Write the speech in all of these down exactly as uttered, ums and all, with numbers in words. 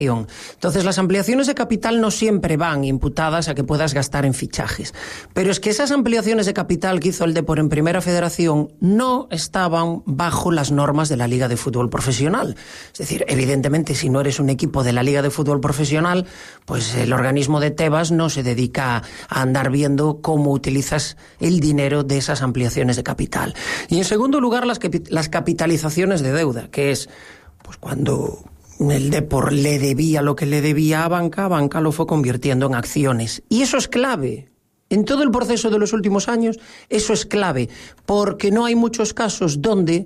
Entonces, las ampliaciones de capital no siempre van imputadas a que puedas gastar en fichajes. Pero es que esas ampliaciones de capital que hizo el Depor en Primera Federación no estaban bajo las normas de la Liga de Fútbol Profesional. Es decir, evidentemente, si no eres un equipo de la Liga de Fútbol Profesional, pues el organismo de Tebas no se dedica a andar viendo cómo utilizas el dinero de esas ampliaciones de capital. Y en segundo lugar, las, las capitalizaciones de deuda, que es pues cuando el Depor le debía lo que le debía a Banca, Banca lo fue convirtiendo en acciones. Y eso es clave. En todo el proceso de los últimos años, eso es clave, porque no hay muchos casos donde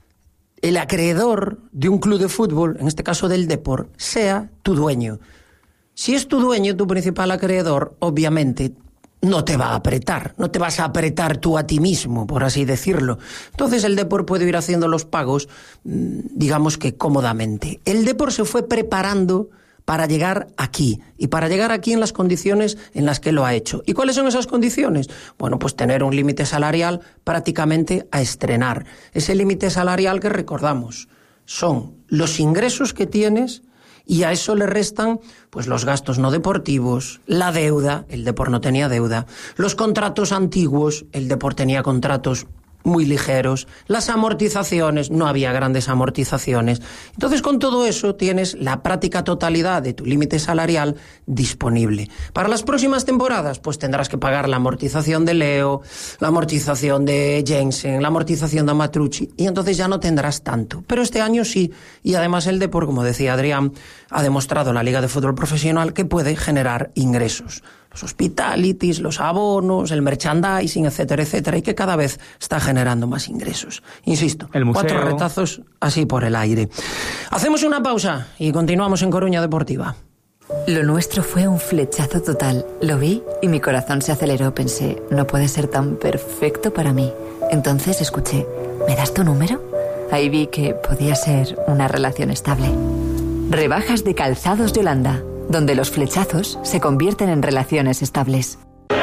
el acreedor de un club de fútbol, en este caso del Depor, sea tu dueño. Si es tu dueño, tu principal acreedor, obviamente no te va a apretar, no te vas a apretar tú a ti mismo, por así decirlo. Entonces el Depor puede ir haciendo los pagos, digamos que cómodamente. El Depor se fue preparando para llegar aquí, y para llegar aquí en las condiciones en las que lo ha hecho. ¿Y cuáles son esas condiciones? Bueno, pues tener un límite salarial prácticamente a estrenar. Ese límite salarial que recordamos son los ingresos que tienes, y a eso le restan pues los gastos no deportivos, la deuda, el Depor no tenía deuda, los contratos antiguos, el Depor tenía contratos muy ligeros, las amortizaciones, no había grandes amortizaciones. Entonces, con todo eso tienes la práctica totalidad de tu límite salarial disponible. Para las próximas temporadas, pues tendrás que pagar la amortización de Leo, la amortización de Jensen, la amortización de Amatrucci, y entonces ya no tendrás tanto. Pero este año sí, y además el Depor, como decía Adrián, ha demostrado en la Liga de Fútbol Profesional que puede generar ingresos. Los hospitalities, los abonos, el merchandising, etcétera, etcétera, y que cada vez está generando más ingresos. Insisto, el museo, cuatro retazos así por el aire. Hacemos una pausa y continuamos en Coruña Deportiva. Lo nuestro fue un flechazo total. Lo vi y mi corazón se aceleró. Pensé, no puede ser tan perfecto para mí. Entonces escuché, ¿me das tu número? Ahí vi que podía ser una relación estable. Rebajas de Calzados Yolanda, donde los flechazos se convierten en relaciones estables.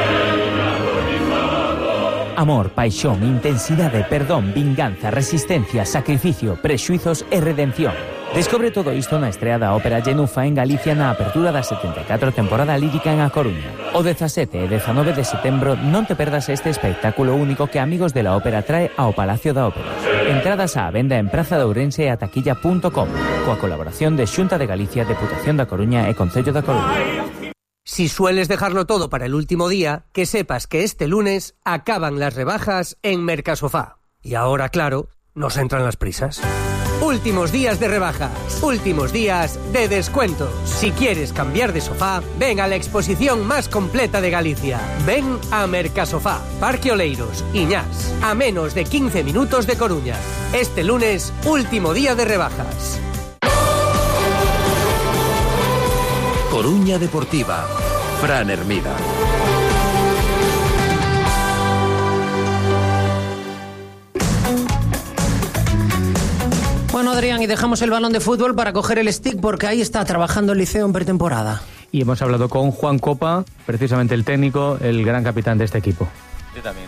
Amor, paixón, intensidade, perdón, vinganza, resistencia, sacrificio, prexuizos e redención. Descobre todo isto na estrea da Ópera Genufa en Galicia na apertura da setenta e catro temporada lírica en A Coruña. O dezasete e dezanove de setembro non te perdas este espectáculo único que Amigos de la Ópera trae ao Palacio da Ópera. Entradas á venda en Praza de Ourense e a taquilla punto com, coa colaboración de Xunta de Galicia, Deputación da Coruña e Concello da Coruña. Si sueles dejarlo todo para el último día, que sepas que este lunes acaban las rebajas en Mercasofá. Y ahora, claro, nos entran las prisas. Últimos días de rebajas, últimos días de descuentos. Si quieres cambiar de sofá, ven a la exposición más completa de Galicia. Ven a Mercasofá, Parque Oleiros, Iñás, a menos de quince minutos de Coruña. Este lunes, último día de rebajas. Coruña Deportiva, Fran Hermida. Bueno, Adrián, y dejamos el balón de fútbol para coger el stick, porque ahí está trabajando el Liceo en pretemporada. Y hemos hablado con Juan Copa, precisamente el técnico, el gran capitán de este equipo. Yo también.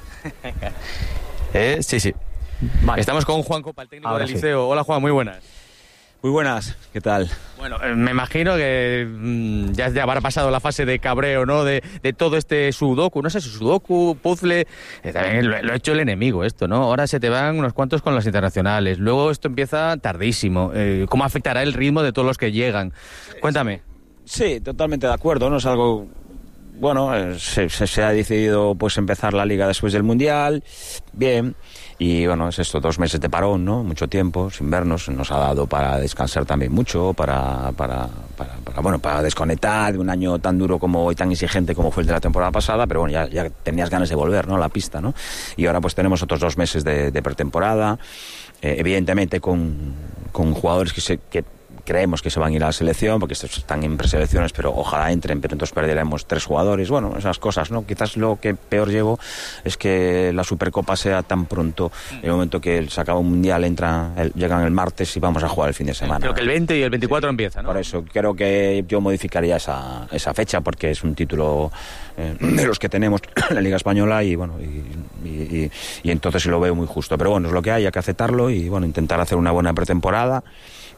eh, sí, sí. Vale. Estamos con Juan Copa, el técnico Ahora del Liceo. Sí. Hola, Juan, muy buenas. Muy buenas, ¿qué tal? Bueno, eh, me imagino que mmm, ya, ya habrá pasado la fase de cabreo, ¿no? De, de todo este sudoku, no sé, sudoku, puzzle. Eh, también lo, lo ha hecho el enemigo esto, ¿no? Ahora se te van unos cuantos con las internacionales. Luego esto empieza tardísimo. Eh, ¿Cómo afectará el ritmo de todos los que llegan? Cuéntame. Sí, totalmente de acuerdo, ¿no? Es algo... Bueno, eh, se, se, se ha decidido pues empezar la Liga después del Mundial. Bien. Y bueno, es esto, dos meses de parón, ¿no? Mucho tiempo, sin vernos, nos ha dado para descansar también mucho, para, para, para, para bueno, para desconectar de un año tan duro como y tan exigente como fue el de la temporada pasada, pero bueno, ya, ya tenías ganas de volver, ¿no? A la pista, ¿no? Y ahora pues tenemos otros dos meses de, de pretemporada, eh, evidentemente con, con jugadores que se... Que, creemos que se van a ir a la selección, porque estos están en preselecciones, pero ojalá entren, pero entonces perderemos tres jugadores. Bueno, esas cosas, ¿no? Quizás lo que peor llevo es que la Supercopa sea tan pronto. En el momento que se acaba un Mundial, entra, el, llegan el martes y vamos a jugar el fin de semana. Creo que el veinte y el veinticuatro empieza, ¿no? Por eso, creo que yo modificaría esa, esa fecha, porque es un título eh, de los que tenemos en la Liga Española y, bueno, y, y, y, y entonces lo veo muy justo. Pero bueno, es lo que hay, hay que aceptarlo y, bueno, intentar hacer una buena pretemporada.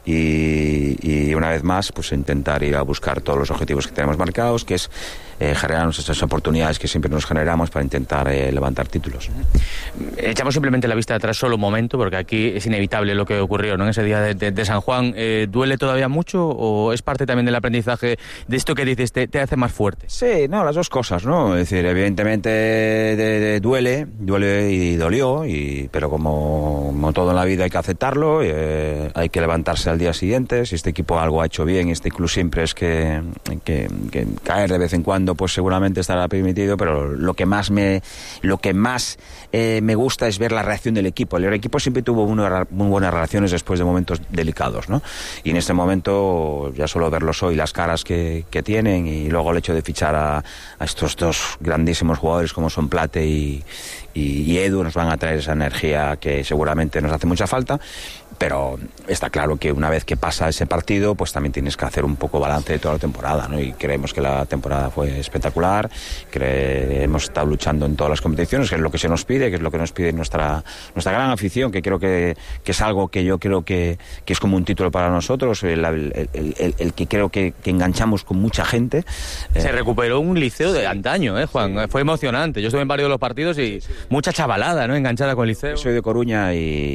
y, y una vez más pues intentar ir a buscar todos los objetivos que tenemos marcados, que es eh, generarnos esas oportunidades que siempre nos generamos para intentar eh, levantar títulos. Echamos simplemente la vista atrás solo un momento, porque aquí es inevitable lo que ocurrió, ¿no?, en ese día de, de, de San Juan. Eh, ¿Duele todavía mucho o es parte también del aprendizaje de esto que dices, te, te hace más fuerte? Sí, no, las dos cosas, ¿no? Es decir, evidentemente de, de, duele, duele y dolió, y, pero como, como todo en la vida hay que aceptarlo, eh, hay que levantarse al día siguiente. Si este equipo algo ha hecho bien, este club siempre es que, que, que caer de vez en cuando pues seguramente estará permitido, pero lo que más me lo que más eh, me gusta es ver la reacción del equipo. El equipo siempre tuvo una, muy buenas relaciones después de momentos delicados, ¿no? Y en este momento ya solo verlos hoy, las caras que, que tienen, y luego el hecho de fichar a, a estos dos grandísimos jugadores como son Plate y, y, y Edu, nos van a traer esa energía que seguramente nos hace mucha falta. Pero está claro que una vez que pasa ese partido, pues también tienes que hacer un poco balance de toda la temporada, ¿no? Y creemos que la temporada fue espectacular, que hemos estado luchando en todas las competiciones, que es lo que se nos pide, que es lo que nos pide nuestra nuestra gran afición, que creo que, que es algo que yo creo que, que es como un título para nosotros, el, el, el, el, el que creo que, que enganchamos con mucha gente. Se eh, recuperó un Liceo de antaño, ¿eh, Juan? Fue emocionante. Yo estuve en varios de los partidos y mucha chavalada, ¿no?, enganchada con el Liceo. Soy de Coruña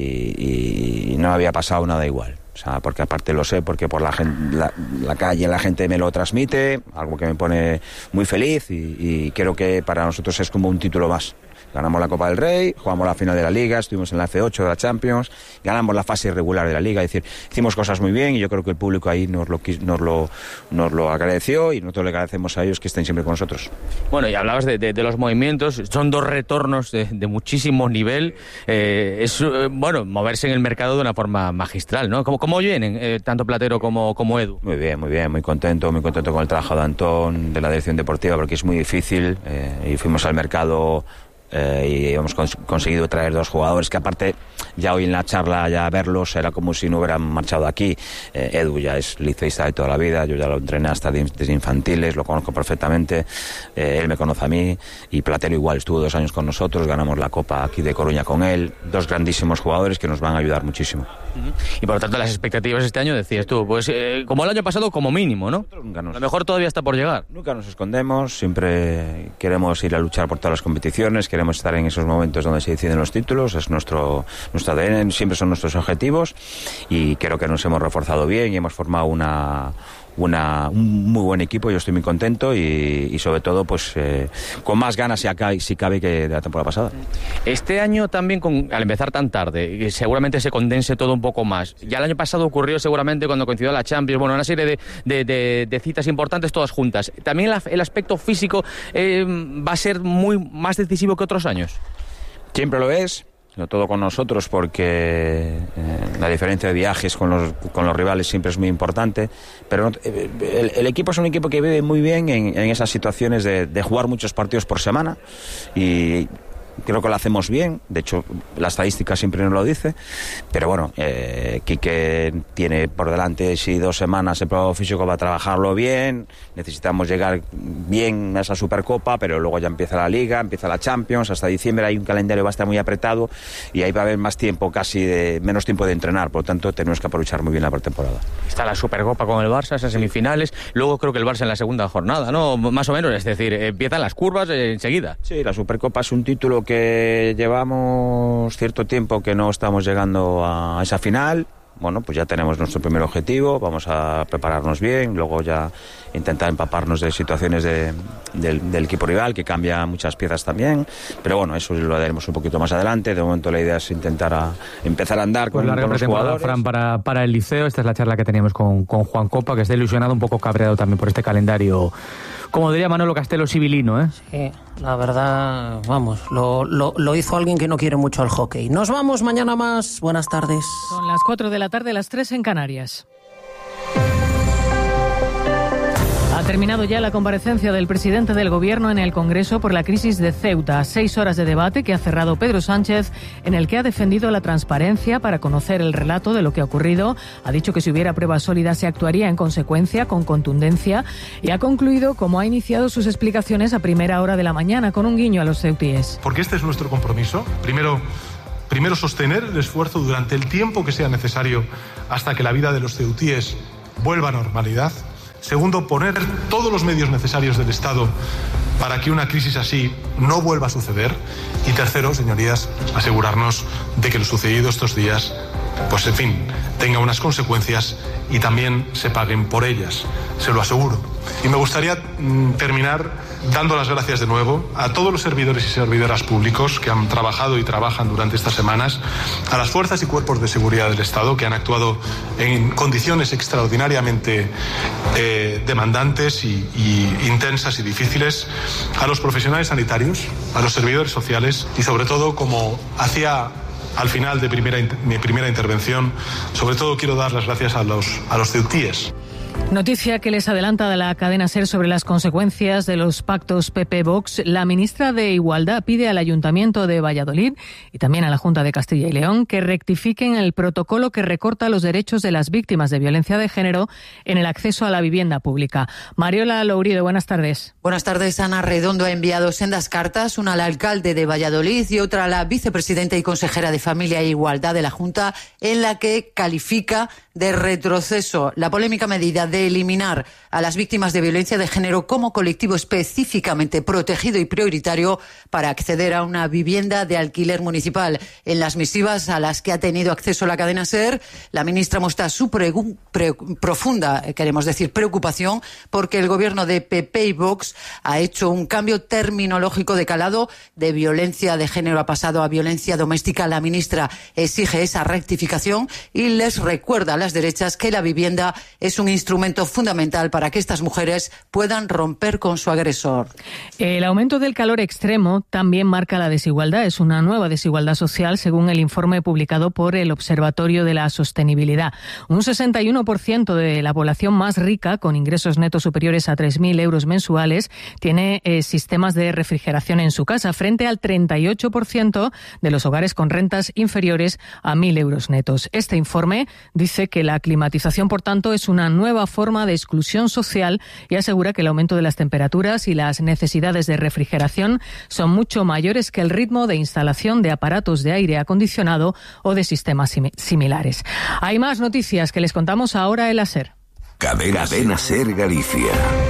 y, y no había pasado nada igual. O sea, porque aparte lo sé, porque por la, gente, la, la calle la gente me lo transmite, algo que me pone muy feliz, y, y creo que para nosotros es como un título más. Ganamos la Copa del Rey, jugamos la final de la Liga, estuvimos en la F ocho de la Champions, ganamos la fase regular de la Liga. Es decir, hicimos cosas muy bien y yo creo que el público ahí nos lo, nos lo, nos lo agradeció, y nosotros le agradecemos a ellos que estén siempre con nosotros. Bueno, y hablabas de, de, de los movimientos, son dos retornos de, de muchísimo nivel. Eh, es, eh, bueno, moverse en el mercado de una forma magistral, ¿no? ¿Cómo, cómo vienen eh, tanto Platero como, como Edu? Muy bien, muy bien, muy contento, muy contento con el trabajo de Antón, de la dirección deportiva, porque es muy difícil, eh, y fuimos al mercado Eh, y hemos cons conseguido traer dos jugadores que aparte ya hoy en la charla ya verlos era como si no hubieran marchado de aquí. eh, Edu ya es liceísta de toda la vida, yo ya lo entrené hasta de, desde infantiles, lo conozco perfectamente, eh, él me conoce a mí, y Platero igual, estuvo dos años con nosotros, ganamos la Copa aquí de Coruña con él, dos grandísimos jugadores que nos van a ayudar muchísimo. Y por lo tanto las expectativas este año, decías tú, pues eh, como el año pasado como mínimo, ¿no? Nos, a lo mejor todavía está por llegar. Nunca nos escondemos, siempre queremos ir a luchar por todas las competiciones, queremos estar en esos momentos donde se deciden los títulos, es nuestro, nuestro A D N, siempre son nuestros objetivos, y creo que nos hemos reforzado bien y hemos formado una... Una, un muy buen equipo. Yo estoy muy contento y, y sobre todo pues eh, con más ganas si, acá, si cabe que de la temporada pasada. Este año también, con, al empezar tan tarde, seguramente se condense todo un poco más. Ya el año pasado ocurrió seguramente cuando coincidió la Champions, bueno, una serie de, de, de, de citas importantes todas juntas. También el, el aspecto físico eh, va a ser muy más decisivo que otros años. Siempre lo es. No todo con nosotros, porque eh, la diferencia de viajes con los, con los rivales siempre es muy importante, pero no, eh, el, el equipo es un equipo que vive muy bien en, en esas situaciones de, de jugar muchos partidos por semana, y creo que lo hacemos bien. De hecho, la estadística siempre nos lo dice, pero bueno, eh, Quique tiene por delante si dos semanas el probado físico va a trabajarlo bien, necesitamos llegar bien a esa Supercopa, pero luego ya empieza la Liga, empieza la Champions, hasta diciembre hay un calendario va a estar muy apretado y ahí va a haber más tiempo, casi de, menos tiempo de entrenar, por lo tanto tenemos que aprovechar muy bien la pretemporada. Está la Supercopa con el Barça, esas semifinales, luego creo que el Barça en la segunda jornada, ¿no? Más o menos, es decir, empiezan las curvas eh, enseguida. Sí, la Supercopa es un título que llevamos cierto tiempo que no estamos llegando a esa final. Bueno, pues ya tenemos nuestro primer objetivo, vamos a prepararnos bien, luego ya intentar empaparnos de situaciones de, del, del equipo rival, que cambia muchas piezas también, pero bueno, eso lo haremos un poquito más adelante. De momento la idea es intentar a, empezar a andar con, pues con los jugadores. Fran, para, para el Liceo, esta es la charla que teníamos con, con Juan Copa, que está ilusionado, un poco cabreado también por este calendario, como diría Manolo Castelo, sibilino, ¿eh? Sí, la verdad, vamos, lo, lo, lo hizo alguien que no quiere mucho al hockey. Nos vamos mañana más, buenas tardes. Son las cuatro de la tarde, las tres en Canarias. Ha terminado ya la comparecencia del presidente del Gobierno en el Congreso por la crisis de Ceuta. Seis horas de debate que ha cerrado Pedro Sánchez, en el que ha defendido la transparencia para conocer el relato de lo que ha ocurrido. Ha dicho que si hubiera pruebas sólidas se actuaría en consecuencia, con contundencia, y ha concluido cómo ha iniciado sus explicaciones a primera hora de la mañana, con un guiño a los ceutíes. Porque este es nuestro compromiso. Primero, primero, sostener el esfuerzo durante el tiempo que sea necesario hasta que la vida de los ceutíes vuelva a normalidad. Segundo, poner todos los medios necesarios del Estado para que una crisis así no vuelva a suceder. Y tercero, señorías, asegurarnos de que lo sucedido estos días, pues en fin, tenga unas consecuencias y también se paguen por ellas, se lo aseguro. Y me gustaría mm, terminar dando las gracias de nuevo a todos los servidores y servidoras públicos que han trabajado y trabajan durante estas semanas, a las fuerzas y cuerpos de seguridad del Estado que han actuado en condiciones extraordinariamente eh, demandantes y, y intensas y difíciles, a los profesionales sanitarios, a los servidores sociales y sobre todo, como hacía al final de primera, mi primera intervención, sobre todo quiero dar las gracias a los, a los ceutíes. Noticia que les adelanta de la cadena SER sobre las consecuencias de los pactos P P-Vox. La ministra de Igualdad pide al Ayuntamiento de Valladolid y también a la Junta de Castilla y León que rectifiquen el protocolo que recorta los derechos de las víctimas de violencia de género en el acceso a la vivienda pública. Mariola Lourido, buenas tardes. Buenas tardes. Ana Redondo ha enviado sendas cartas, una al alcalde de Valladolid y otra a la vicepresidenta y consejera de Familia e Igualdad de la Junta, en la que califica de retroceso la polémica medida de eliminar a las víctimas de violencia de género como colectivo específicamente protegido y prioritario para acceder a una vivienda de alquiler municipal. En las misivas a las que ha tenido acceso la cadena SER, la ministra muestra su pre pre profunda, queremos decir, preocupación porque el gobierno de P P y Vox ha hecho un cambio terminológico de calado. De violencia de género ha pasado a violencia doméstica. La ministra exige esa rectificación y les recuerda a las derechas que la vivienda es un instrumento fundamental para que estas mujeres puedan romper con su agresor. El aumento del calor extremo también marca la desigualdad. Es una nueva desigualdad social según el informe publicado por el Observatorio de la Sostenibilidad. Un sesenta y uno por ciento de la población más rica, con ingresos netos superiores a tres mil euros mensuales, tiene eh, sistemas de refrigeración en su casa, frente al treinta y ocho por ciento de los hogares con rentas inferiores a mil euros netos. Este informe dice que la climatización, por tanto, es una nueva forma de exclusión social y asegura que el aumento de las temperaturas y las necesidades de refrigeración son mucho mayores que el ritmo de instalación de aparatos de aire acondicionado o de sistemas sim similares. Hay más noticias que les contamos ahora en la SER. Cadena, Cadena SER Galicia.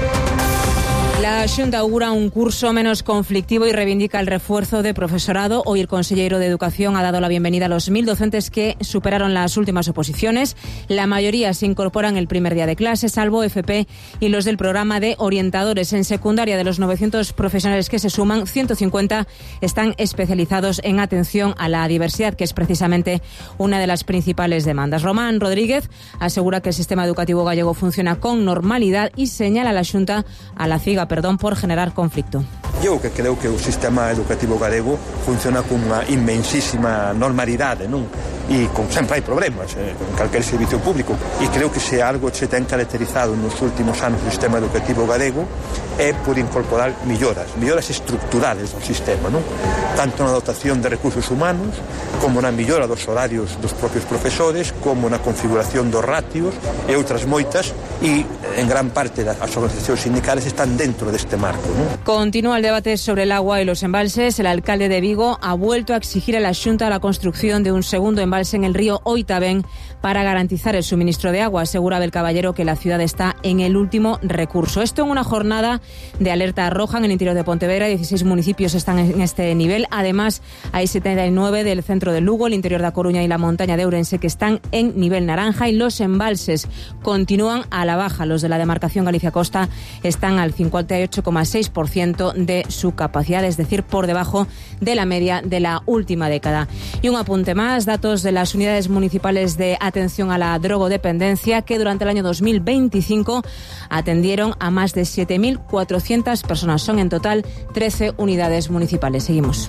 La Xunta augura un curso menos conflictivo y reivindica el refuerzo de profesorado. Hoy el consejero de Educación ha dado la bienvenida a los mil docentes que superaron las últimas oposiciones. La mayoría se incorporan el primer día de clase, salvo F P y los del programa de orientadores. En secundaria, de los novecientos profesionales que se suman, ciento cincuenta están especializados en atención a la diversidad, que es precisamente una de las principales demandas. Román Rodríguez asegura que el sistema educativo gallego funciona con normalidad y señala a la Xunta a la CIGA perdón, por generar conflicto. Eu que creo que o sistema educativo galego funciona con unha inmensísima normalidade, non? E con sempre hai problemas eh, con calquer servicio público, e creo que se algo se ten caracterizado nos últimos anos do sistema educativo galego é por incorporar melloras, melloras estructurales do sistema, non? Tanto na dotación de recursos humanos, como na mellora dos horarios dos propios profesores, como na configuración dos ratios e outras moitas, e en gran parte das organizacións sindicales están dentro deste marco, non? Continúa el debate sobre el agua y los embalses. El alcalde de Vigo ha vuelto a exigir a la Xunta la construcción de un segundo embalse en el río Oitabén para garantizar el suministro de agua. Asegura Abel Caballero que la ciudad está en el último recurso. Esto en una jornada de alerta roja en el interior de Pontevedra. dieciséis municipios están en este nivel. Además, hay setenta y nueve del centro de Lugo, el interior de A Coruña y la montaña de Ourense que están en nivel naranja, y los embalses continúan a la baja. Los de la demarcación Galicia Costa están al cincuenta y ocho coma seis por ciento de su capacidad, es decir, por debajo de la media de la última década. Y un apunte más, datos de las unidades municipales de atención a la drogodependencia, que durante el año dos mil veinticinco atendieron a más de siete mil cuatrocientas personas. Son en total trece unidades municipales. Seguimos.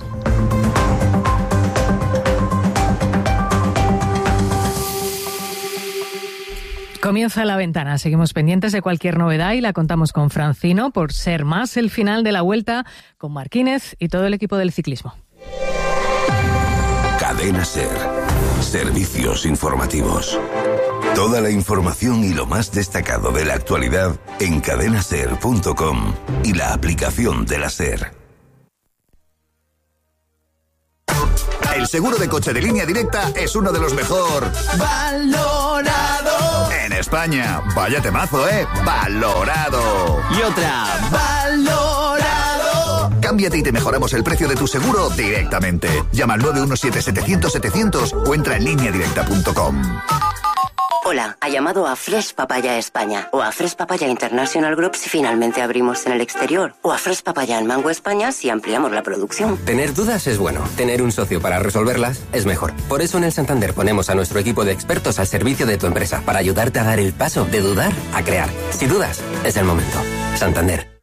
Comienza la ventana. Seguimos pendientes de cualquier novedad y la contamos con Francino por ser más el final de la Vuelta, con Marquínez y todo el equipo del ciclismo. Cadena SER. Servicios informativos. Toda la información y lo más destacado de la actualidad en cadena ser punto com y la aplicación de la SER. El El seguro de coche de Línea Directa es uno de los mejor valorado en España. Vaya temazo, ¿eh? Valorado. Y otra, valorado. Cámbiate y te mejoramos el precio de tu seguro directamente. Llama al nueve uno siete, setecientos, setecientos o entra en línea directa punto com. Hola, ha llamado a Fresh Papaya España o a Fresh Papaya International Group si finalmente abrimos en el exterior o a Fresh Papaya en Mango España si ampliamos la producción. Tener dudas es bueno, tener un socio para resolverlas es mejor. Por eso en el Santander ponemos a nuestro equipo de expertos al servicio de tu empresa para ayudarte a dar el paso de dudar a crear. Si dudas, es el momento. Santander.